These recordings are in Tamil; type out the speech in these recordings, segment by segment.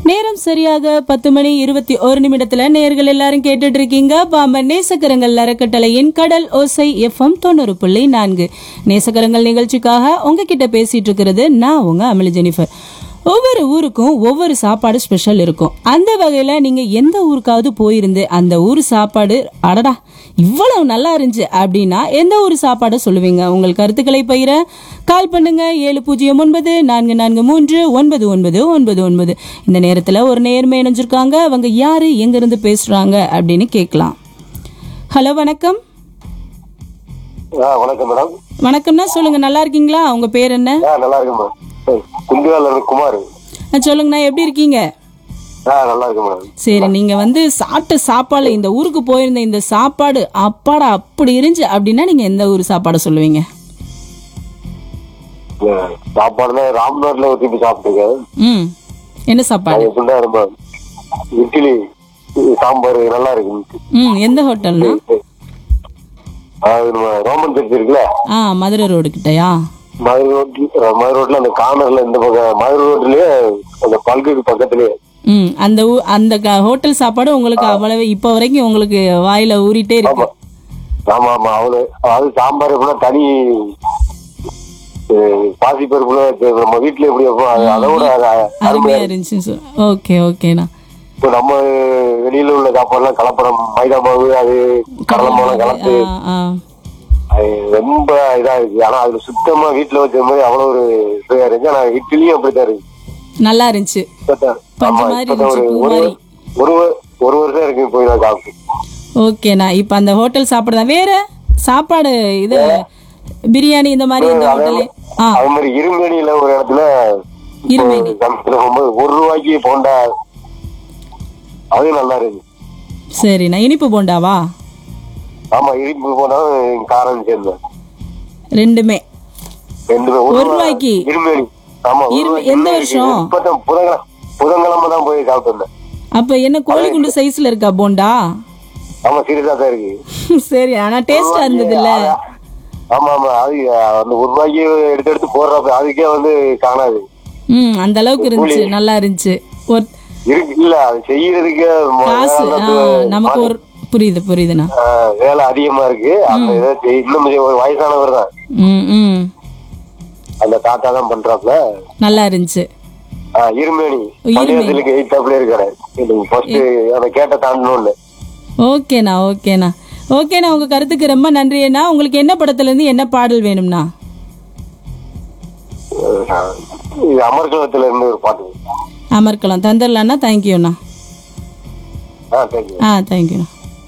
நேரம் சரியாக 10:21 நேயர்கள் எல்லாரும் கேட்டுட்டு இருக்கீங்க. பாம்பன் நேசக்கரங்கள் அறக்கட்டளையின் கடல் ஓசை FM 90.4 நேசக்கரங்கள் நிகழ்ச்சிக்காக உங்ககிட்ட பேசிட்டு இருக்கிறது நான் உங்க அமிலி ஜெனிஃபர். ஒவ்வொரு ஊருக்கும் ஒவ்வொரு சாப்பாடு ஸ்பெஷல் இருக்கும். அந்த வகையில நீங்க எந்த ஊருக்காவது போயிருந்து அந்த ஊர் சாப்பாடு அடடா இவ்வளவு நல்லா இருந்துச்சு அப்படின்னா எந்த ஊர் சாப்பாடை சொல்லுவீங்க? உங்கள் கருத்துக்களை பகிர கால் பண்ணுங்க 7094439999. இந்த நேரத்துல ஒரு நேர்மை இணைஞ்சிருக்காங்க. அவங்க யாரு, எங்க இருந்து பேசுறாங்க அப்படின்னு கேட்கலாம். ஹலோ, வணக்கம். வணக்கம் மேடம். வணக்கம்னா சொல்லுங்க, நல்லா இருக்கீங்களா? உங்க பேர் என்ன? நல்லா இருக்கேன் குமார். சொல்லுங்கண்ணா, எப்படி இருக்கீங்க? நல்லா இருக்கு மேடம். சரி, நீங்க சாப்பிட்ட சாப்பாடு, இந்த ஊருக்கு போயிருந்த இந்த சாப்பாடு அப்பாடா அப்படி இருந்துச்சு அப்படின்னா நீங்க எந்த ஊர் சாப்பாடை சொல்லுவீங்க? சாப்பாடுல ராம்நாட்ல ஒரு திருப்பி சாப்பிட்டுருக்கேன். என்ன சாப்பாடு? இட்லி சாம்பார் நல்லா இருக்கு. எந்த ஹோட்டல்னா? ரோமன் சர்ச் இருக்குல்ல, மதுரை ரோடு கிட்டயா? மதுரை ரோட்ல அந்த கார்னர்ல இந்த பக்கம் மதுரை ரோட்லயே அந்த பல்குக்கு பக்கத்துலயே. அந்த ஹோட்டல் சாப்பாடு உங்களுக்கு அவ்வளவு இப்ப வரைக்கும் உங்களுக்கு வாயில ஊறிட்டே இருக்கு. ஆமா ஆமா, அதாவது சாம்பார் எப்படின்னா தனி பாசி பருப்புல நம்ம வீட்டுல எப்படி அதோட அருமையா இருந்துச்சு. ஓகே ஓகேண்ணா. இப்போ நம்ம வெளியில உள்ள சாப்பாடுலாம் கலப்படம், மைதா மாவு, அது கடலை மாவு கலப்பு, ரொம்ப இதா இருக்கு. ஆனா அதுல சுத்தமா வீட்டுல வச்ச மாதிரி அவ்வளவு ஒரு சுவையா இருந்துச்சு. ஆனா இட்லியும் அப்படித்தான் இருக்கு, நல்லா இருந்துச்சு. ஒரு வருஷம் இருக்கு போய் நான் சாப்பிட்டு. ஓகேண்ணா, இப்ப அந்த ஹோட்டல் சாப்பாடு வேற சாப்பாடு இது பிரியாணி இந்த மாதிரி அது மாதிரி இருமேனியில ஒரு இடத்துல போகும்போது ₹1 போண்டா, அது நல்லா இருக்கு. சரிண்ணா, இனிப்பு போண்டாவா? ஆமா, இனிப்பு போண்டா காரம் சேர்ந்தேன். ரெண்டுமே ₹1 இருமேனி. ஆமா, எந்த வருஷம்? புதன்கிழமை தான் போய் சாப்பிட்டு வந்தேன். அப்ப என்ன கோழி குண்டு சைஸ்ல இருக்கா போண்டா? ஆமா, சீரியஸா தான் இருக்கு. சரி, ஆனா டேஸ்டா இருந்தது இல்ல? ஆமா ஆமா, அது அந்த ₹1 எடுத்து போடுறப்ப அதுக்கே காணாது. அந்த அளவுக்கு இருந்துச்சு, நல்லா இருந்துச்சு. இல்ல அது செய்யறதுக்கு காசு நமக்கு ஒரு புரியுதுண்ணா, வேலை அதிகமா இருக்கு. இன்னும் வயசானவர் தான், அந்த தாத்தா தான் பண்றாப்ல. நல்லா இருந்துச்சு. இருமேனி பள்ளியத்துக்கு எய்த்தாப்ல இருக்கிற அந்த கேட்ட தாண்டணும். ஓகேண்ணா ஓகேண்ணா ஓகேண்ணா, உங்க கருத்துக்கு ரொம்ப நன்றிண்ணா. உங்களுக்கு என்ன படத்துல இருந்து என்ன பாடல் வேணும்னா? அமர்கலத்துல இருந்து ஒரு பாட்டு. அமர்கலம் தந்துடலாம்ண்ணா. தேங்க்யூண்ணா. தேங்க்யூண்ணா.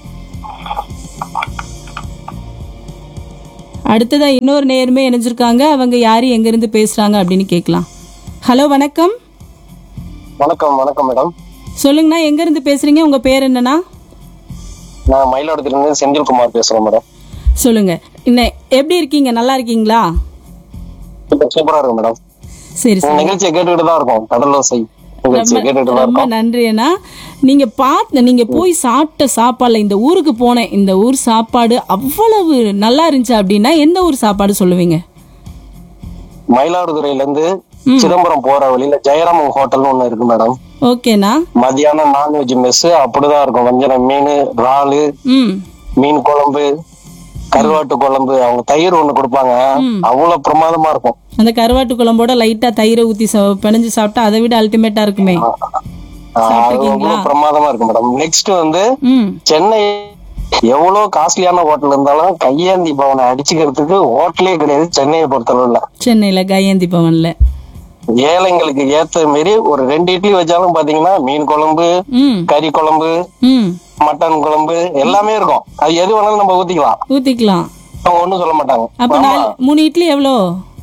அடுத்ததா இன்னொரு நேர்மை இணைஞ்சிருக்காங்க. அவங்க யாரு, எங்க இருந்து பேசுறாங்க அப்படின்னு கேட்கலாம். ஹலோ, வணக்கம். வணக்கம். வணக்கம் மேடம். சொல்லுங்கண்ணா, எங்க இருந்து பேசுறீங்க? உங்க பேர் என்னன்னா? நான் மயிலாடுதுறையில இருந்து செந்தில்குமார் பேசுறேன் மேடம். சொல்லுங்க, எப்படி இருக்கீங்க? நல்லா இருக்கீங்களா? சூப்பரா இருக்கு மேடம். சரி சரி, நிகழ்ச்சியை கேட்டுக்கிட்டு தான் இருக்கோம். கடலோசை ரொம்ப நன்றி அண்ணா. நீங்க போய் சாப்பிட்ட சாப்பாடுல இந்த ஊருக்கு போனேன், இந்த ஊர் சாப்பாடு அவ்வளவு நல்லா இருந்துச்சு அப்படின்னா எந்த ஊர் சாப்பாடு சொல்லுவீங்க? மயிலாடுதுறையில இருந்து சிதம்பரம் போற வழியில ஜெயராம் ஹோட்டல்னு ஒண்ணு இருக்கு மேடம். ஓகேண்ணா. மதியானம் நான்வெஜ் மெஸ் அப்படிதான் இருக்கும். வஞ்சரம் மீன், இறாலு, மீன் குழம்பு, கருவாட்டு குழம்பு, அவங்க தயிர் ஒண்ணு கொடுப்பாங்க, அவ்வளவு பிரமாதமா இருக்கும். அந்த கருவாட்டு குழம்போட லைட்டா தயிரை ஊத்தி பிணைஞ்சு சாப்பிட்டா அதை விட அல்டிமேட்டா இருக்குமே. பிரமாதமா இருக்கும் மேடம். நெக்ஸ்ட் சென்னை எவ்வளவு காஸ்ட்லியான ஹோட்டல் இருந்தாலும் கையேந்தி பவனை அடிச்சுக்கிறதுக்கு ஹோட்டலே கிடையாது சென்னையை பொறுத்தளவுல. சென்னையில கையேந்தி பவன்ல ஏழைங்களுக்கு ஏத்த மாரி ஒரு 2 இட்லி வச்சாலும் பாத்தீங்கன்னா மீன் குழம்பு, கறி குழம்பு, மட்டன் குழம்பு எல்லாமே இருக்கும். அது எது வேணாலும் நம்ம ஊத்திக்கலாம், அவங்க ஒண்ணும் சொல்ல மாட்டாங்க. அப்ப 3 இட்லி எவ்வளோ?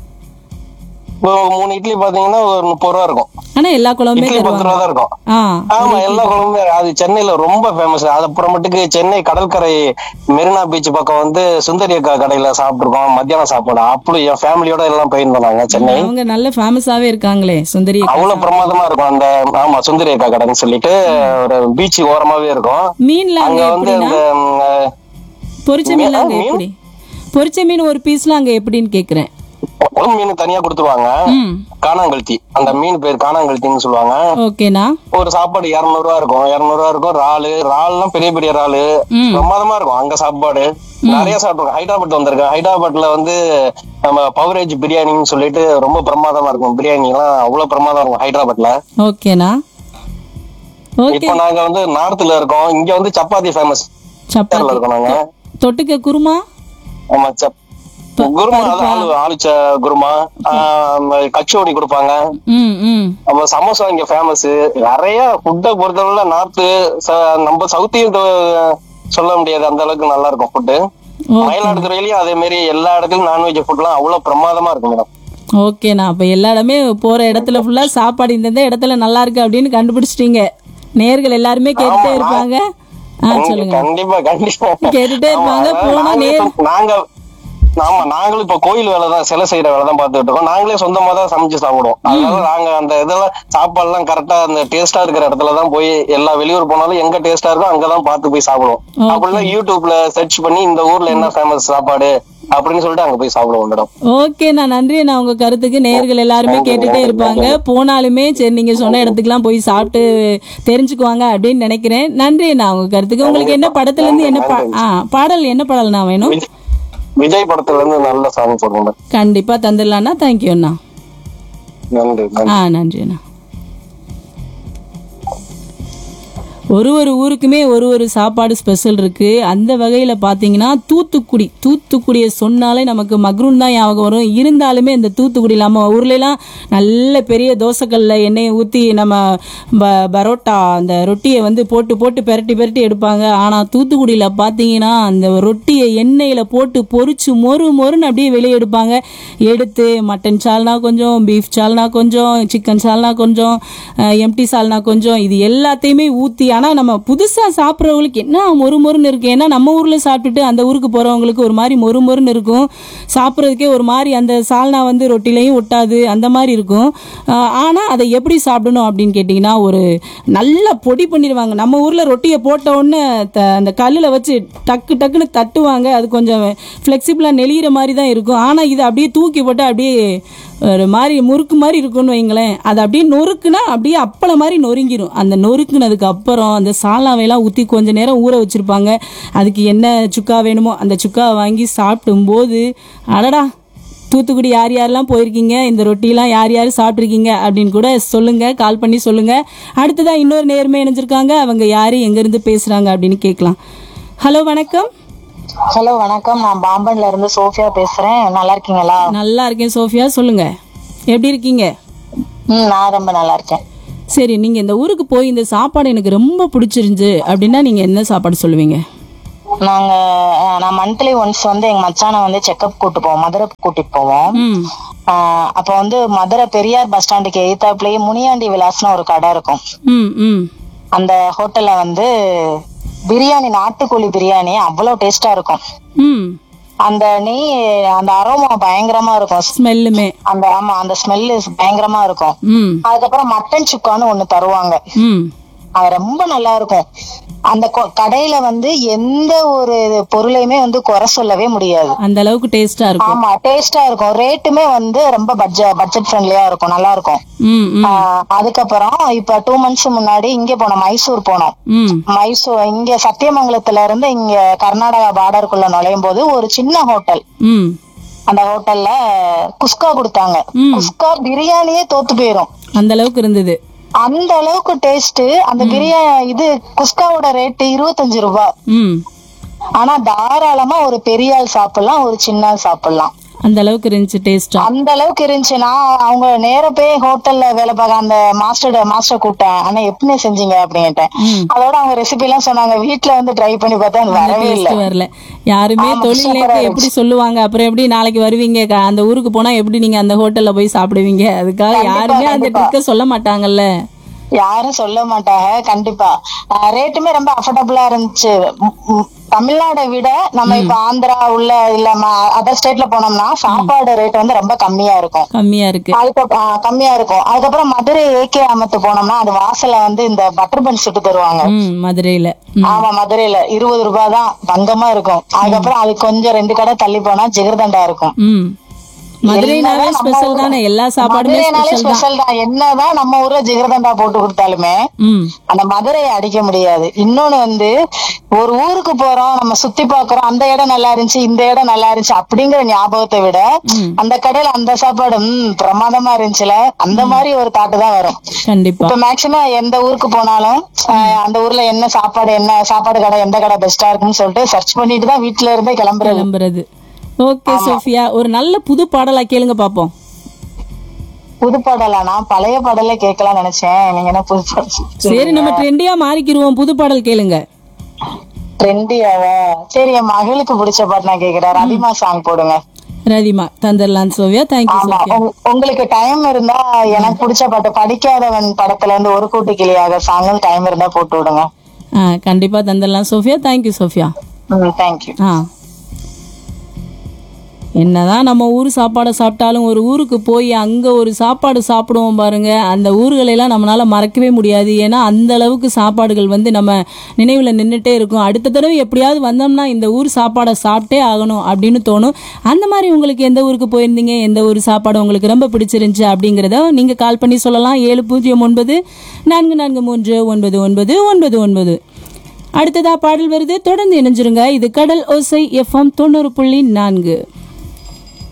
3 இட்லி பாத்தீங்கன்னா ஒரு ₹30 இருக்கும். ஆனா எல்லா குழம்புமே ₹10 தான் இருக்கும். ஆமா, எல்லா குழம்புமே. அது சென்னையில ரொம்ப ஃபேமஸ். அது அப்புறமேட்டுக்கு சென்னை கடற்கரை மெரினா பீச் பக்கம் சுந்தரி அக்கா கடையில சாப்பிட்டுருக்கோம் மத்தியானம் சாப்பாடு. அப்படி என் ஃபேமிலியோட எல்லாம் போயிருந்தாங்க சென்னை. அவங்க நல்ல ஃபேமஸாவே இருக்காங்களே சுந்தரி. அவ்வளவு பிரமாதமா இருக்கும் அந்த. ஆமா, சுந்தரி அக்கா கடைன்னு சொல்லிட்டு ஒரு பீச் ஓரமாவே இருக்கும். மீன்ல அங்க பொரிச்ச மீன் எப்படி? பொரிச்ச மீன் ஒரு பீஸ்ல அங்க எப்படின்னு கேக்குறேன். குழம்பு மீன் தனியா கொடுத்துருவாங்க. ம் காணாங்கழுத்தி, அந்த மீன் பேர் காணாங்கழுத்தின்னு சொல்லுவாங்க. ஓகேண்ணா. ஒரு சாப்பாடு 200 இருக்கும். 200 இருக்கும். இறால்லாம் பெரிய பெரிய இறாலு ம் பிரமாதமா இருக்கும். அங்க சாப்பாடு நிறைய சாப்பிட்டுருக்கோம். ஹைதராபாத் வந்திருக்கேன். ஹைதராபாத்ல வந்து நம்ம பவரேஜ் பிரியாணின்னு சொல்லிட்டு ரொம்ப பிரமாதமா இருக்கும். பிரியாணி எல்லாம் அவ்வளவு பிரமாதம் இருக்கும் ஹைதராபாத்ல. ஓகேண்ணா. ஓகே. இப்போ நாங்க வந்து நார்த்ல இருக்கோம். இங்க வந்து சப்பாத்தி ஃபேமஸ். சப்பாத்தி இருக்கோம் நாங்க. தொட்டுக்க குருமா. ஆமா, குருமா, ஆளுச்ச குருமா, கச்சோடி கொடுப்பாங்க. ம் ம் நம்ம சமோசா இங்க ஃபேமஸ். நிறைய ஃபுட்டை பொறுத்தவரை நார்த்து நம்ம சவுத்தையும் சொல்ல முடியாது, அந்த அளவுக்கு நல்லா இருக்கும் ஃபுட்டு. மயிலாடுதுறையிலயும் அதே மாதிரி எல்லா இடத்துலயும் நான்வெஜ் ஃபுட்லாம் அவ்வளவு பிரமாதமா இருக்கும் மேடம். ஓகேண்ணா. அப்ப எல்லா இடமே போற இடத்துல ஃபுல்லா சாப்பாடு இந்த இடத்துல நல்லா இருக்கு அப்படின்னு கண்டுபிடிச்சிட்டீங்க. நேர்கள் எல்லாருமே கேட்டுட்டே இருப்பாங்க. சொல்லுங்க. கண்டிப்பா கண்டிப்பா கேட்டுட்டே இருப்பாங்க. போனா நாங்க ஆமா, நாங்களும் இப்ப கோயில் வேலைதான், சிலை செய்யற வேலைதான் பாத்துட்டு இருக்கோம். நாங்களே சொந்தமா தான் சமைச்சு சாப்பிடுவோம். அதனால நாங்க அந்த இதெல்லாம் சாப்பாடு எல்லாம் கரெக்டா அந்த டேஸ்டா இருக்கிற இடத்துலதான் போய், எல்லா வெளியூர் போனாலும் எங்க டேஸ்டா இருக்கோ அங்கதான் பார்த்து போய் சாப்பிடுவோம். அப்படிலாம் யூடியூப்ல சர்ச் பண்ணி இந்த ஊர்ல என்ன ஃபேமஸ் சாப்பாடு அப்படின்னு சொல்லிட்டு அங்க போய் சாப்பிடுவோம் மேடம். ஓகேண்ணா, நன்றி. நான் உங்க கருத்துக்கு நேயர்கள் எல்லாருமே கேட்டுட்டே இருப்பாங்க. போனாலுமே சரி நீங்க சொன்ன இடத்துக்கு எல்லாம் போய் சாப்பிட்டு தெரிஞ்சுக்குவாங்க அப்படின்னு நினைக்கிறேன். நன்றி நான் உங்க கருத்துக்கு. உங்களுக்கு என்ன படத்துல இருந்து என்ன பாடல், என்ன பாடல்னா வேணும்? விஜய் படத்துல இருந்து நல்ல சாங் போடுங்க. கண்டிப்பா தந்துடலாம்ண்ணா. தேங்க்யூண்ணா. நன்றி. நன்றிண்ணா. ஒரு ஒரு ஊருக்குமே ஒரு ஒரு சாப்பாடு ஸ்பெஷல் இருக்கு. அந்த வகையில் பார்த்தீங்கன்னா தூத்துக்குடியை சொன்னாலே நமக்கு மக்ரூன் தான் ஞாபகம் வரும். இருந்தாலுமே இந்த தூத்துக்குடி நம்ம ஊர்லலாம் நல்ல பெரிய தோசைக்கல்ல எண்ணெயை ஊற்றி நம்ம பரோட்டா அந்த ரொட்டியை வந்து போட்டு போட்டு பெரட்டி பெரட்டி எடுப்பாங்க. ஆனால் தூத்துக்குடியில் பார்த்தீங்கன்னா அந்த ரொட்டியை எண்ணெயில் போட்டு பொரிச்சு மொறுன்னு அப்படியே வெளியே எடுப்பாங்க. எடுத்து மட்டன் சால்னா கொஞ்சம், பீஃப் சால்னா கொஞ்சம், சிக்கன் சால்னா கொஞ்சம், எம்டி சால்னா கொஞ்சம், இது எல்லாத்தையுமே ஊற்றி. ஆனால் நம்ம புதுசாக சாப்பிட்றவங்களுக்கு என்ன மொறுன்னு இருக்கு. ஏன்னா நம்ம ஊரில் சாப்பிட்டுட்டு அந்த ஊருக்கு போகிறவங்களுக்கு ஒரு மாதிரி மொறுன்னு இருக்கும். சாப்பிட்றதுக்கே ஒரு மாதிரி அந்த சால்னா வந்து ரொட்டிலையும் ஒட்டாது, அந்த மாதிரி இருக்கும். ஆனால் அதை எப்படி சாப்பிடணும் அப்படின்னு கேட்டிங்கன்னா, ஒரு நல்லா பொடி பண்ணிடுவாங்க. நம்ம ஊரில் ரொட்டியை போட்ட உடனே அந்த கல்லில் வச்சு டக்குன்னு தட்டுவாங்க. அது கொஞ்சம் ஃப்ளெக்சிபிளாக நெளிகிற மாதிரி தான் இருக்கும். ஆனால் இது அப்படியே தூக்கி போட்டு அப்படியே ஒரு மாதிரி முறுக்கு மாதிரி இருக்குன்னு வைங்களேன். அது அப்படியே நொறுக்குனா அப்படியே அப்பளம் மாதிரி நொறுங்கிடும். அந்த நொறுக்குனதுக்கு அப்புறம் அந்த சாலாவையெல்லாம் ஊற்றி கொஞ்ச நேரம் ஊற வச்சிருப்பாங்க. அதுக்கு என்ன சுக்கா வேணுமோ அந்த சுக்காவை வாங்கி சாப்பிடும்போது, அடடா தூத்துக்குடி யார் யாரெல்லாம் போயிருக்கீங்க, இந்த ரொட்டிலாம் யார் யார் சாப்பிட்ருக்கீங்க அப்படின்னு கூட சொல்லுங்க, கால் பண்ணி சொல்லுங்க. அடுத்ததான் இன்னொரு நேர்மை இணைஞ்சிருக்காங்க. அவங்க யாரு எங்கேருந்து பேசுறாங்க அப்படின்னு கேட்கலாம். ஹலோ வணக்கம். ஹலோ வணக்கம், நான் பாம்பன்ல இருந்து சோஃபியா பேசுறேன். நல்லா இருக்கீங்களா? நல்லா இருக்கேன் சோஃபியா, சொல்லுங்க எப்படி இருக்கீங்க? நான் ரொம்ப நல்லா இருக்கேன். சரி, நீங்க இந்த ஊருக்கு போய் இந்த சாப்பாடு எனக்கு ரொம்ப பிடிச்சிருந்துச்சு அப்படின்னா நீங்க என்ன சாப்பாடு சொல்லுவீங்க? நான் மந்த்லி ஒன்ஸ் வந்து எங்க மச்சானை வந்து செக்அப் கூட்டு போவோம், மதுரை கூட்டிட்டு போவோம். அப்ப வந்து மதுரை பெரியார் பஸ் ஸ்டாண்டுக்கு எய்தாப்லயே முனியாண்டி விலாஸ்னு ஒரு கடை இருக்கும். அந்த ஹோட்டல்ல வந்து பிரியாணி, நாட்டுக்கோழி பிரியாணி அவ்வளவு டேஸ்டா இருக்கும். அந்த நெய், அந்த அரோமா பயங்கரமா இருக்கும். ஸ்மெல்லுமே அந்த ஸ்மெல்லு பயங்கரமா இருக்கும். அதுக்கப்புறம் மட்டன் சுக்கான்னு ஒண்ணு தருவாங்க. அது ரொம்ப நல்லா இருக்கும். அந்த கடையில வந்து எந்த ஒரு பொருளையுமே வந்து குறை சொல்லவே முடியாது, அந்த அளவுக்கு டேஸ்டா இருக்கும். ஆமா டேஸ்டா இருக்கும். ரேட்டுமே வந்து ரொம்ப பட்ஜெட் ஃப்ரெண்ட்லியா இருக்கும், நல்லா இருக்கும். அதுக்கப்புறம் இப்ப 2 months முன்னாடி இங்க போனோம், மைசூர் போனோம். மைசூர் இங்க சத்தியமங்கலத்துல இருந்து இங்க கர்நாடகா பார்டருக்குள்ள நுழையும் போது ஒரு சின்ன ஹோட்டல், அந்த ஹோட்டல்ல குஸ்கா கொடுத்தாங்க. குஸ்கா பிரியாணியே தோத்து போயிரும், அந்த அளவுக்கு இருந்தது. அந்த அளவுக்கு டேஸ்ட். அந்த பிரியாணி இது குஸ்காவோட ரேட்டு 25 ரூபாய். ஆனா தாராளமா ஒரு பெரிய ஆள் சாப்பிடலாம், ஒரு சின்ன ஆள் சாப்பிடலாம், அந்த அளவுக்கு இருந்துச்சு டேஸ்ட். அந்த அளவுக்கு இருந்துச்சு. நான் அவங்க நேர போய் ஹோட்டல்ல வேலை பார்க்க அந்த மாஸ்டர் கூப்பிட்டேன், ஆனா எப்படி செஞ்சீங்க அப்படின்ட்டேன். அதோட அவங்க ரெசிபி எல்லாம் சொன்னாங்க. வீட்டுல வந்து ட்ரை பண்ணி பார்த்தா அது வரவே வரல. யாருமே தொழில எப்படி சொல்லுவாங்க, அப்புறம் எப்படி நாளைக்கு வருவீங்க அந்த ஊருக்கு போனா எப்படி நீங்க அந்த ஹோட்டல்ல போய் சாப்பிடுவீங்க? அதுக்காக யாருமே அந்த ட்ரிக்க சொல்ல மாட்டாங்கல்ல, யாரும் சொல்ல மாட்டாங்க. கண்டிப்பா ரேட்டுமே ரொம்ப அஃபோர்டபுளா இருந்துச்சு. தமிழ்நாடை விட நம்ம இப்ப ஆந்திரா உள்ள இல்ல அதர் ஸ்டேட்ல போனோம்னா சாப்பாடு ரேட் வந்து ரொம்ப கம்மியா இருக்கும். கம்மியா இருக்கும். அதுக்கப்புறம் மதுரை ஏகே அமத்து போனோம்னா அது வாசல்ல வந்து இந்த பட்டர் பன் சுட்டு தருவாங்க மதுரையில. ஆமா மதுரையில 20 ரூபாய் தான், தங்கமா இருக்கும். அதுக்கப்புறம் அது கொஞ்சம் 2 கடை தள்ளி போனா ஜிகர்தண்டா இருக்கும். மதுரைனாவே ஸ்பெஷல் தானே, எல்லா சாப்பாடுமே ஸ்பெஷல் தான். என்னதான் நம்ம ஊர்ல ஜிகர்தண்டா போட்டு கொடுத்தாலுமே அந்த மதுரையை அடிக்க முடியாது. இன்னொன்னு வந்து ஒரு ஊருக்கு போறோம், நம்ம சுத்தி பாக்குறோம், அந்த இடம் நல்லா இருந்துச்சு, இந்த இடம் நல்லா இருந்துச்சு அப்படிங்கிற ஞாபகத்தை விட அந்த கடையில அந்த சாப்பாடு பிரமாதமா இருந்துச்சுல, அந்த மாதிரி ஒரு தாட்டு தான் வரும். கண்டிப்பா. இப்ப மேக்சிமம் எந்த ஊருக்கு போனாலும் அந்த ஊர்ல என்ன சாப்பாடு கடை எந்த கடை பெஸ்டா இருக்குன்னு சொல்லிட்டு சர்ச் பண்ணிட்டு தான் வீட்டுல இருந்தே கிளம்புறது. ஓகே சோஃபியா, ஒரு நல்ல புது பாடலா கேளுங்க பாப்போம். புது பாடலா? நான் பழைய பாடலே கேட்கலாம் நினைச்சேன். நீங்க என்ன புது பாடல்? சரி, நம்ம ட்ரெண்டியா மாறிக்கிருவோம், புது பாடல் கேளுங்க. ட்ரெண்டியாவா? சரி, என் மகளுக்கு பிடிச்ச பாட்டு நான் கேக்குறேன். ரதிமா சாங் போடுங்க. ரதிமா தந்தர்லான் சோஃபியா. Thank you Sofia. உங்களுக்கு டைம் இருந்தா எனக்கு பிடிச்ச பாட்டு படிக்காதவன் படத்துல இருந்து ஒரு கூட்டு கிளியாக சாங் டைம் இருந்தா போட்டு விடுங்க. கண்டிப்பா தந்தர்லான் சோஃபியா. Thank you Sofia. தேங்க்யூ. என்னதான் நம்ம ஊர் சாப்பாடை சாப்பிட்டாலும் ஒரு ஊருக்கு போய் அங்கே ஒரு சாப்பாடு சாப்பிடுவோம் பாருங்க, அந்த ஊர்களெல்லாம் நம்மளால மறக்கவே முடியாது. ஏன்னா அந்த அளவுக்கு சாப்பாடுகள் வந்து நம்ம நினைவில் நின்றுட்டே இருக்கும். அடுத்த தடவை எப்படியாவது வந்தோம்னா இந்த ஊர் சாப்பாடை சாப்பிட்டே ஆகணும் அப்படின்னு தோணும். அந்த மாதிரி உங்களுக்கு எந்த ஊருக்கு போயிருந்தீங்க, எந்த ஊர் சாப்பாடு உங்களுக்கு ரொம்ப பிடிச்சிருந்துச்சு அப்படிங்கிறத நீங்கள் கால் பண்ணி சொல்லலாம். 700944399999. அடுத்ததா பாடல் வருது, தொடர்ந்து இணைஞ்சிருங்க. இது கடல் ஓசை FM 90.4.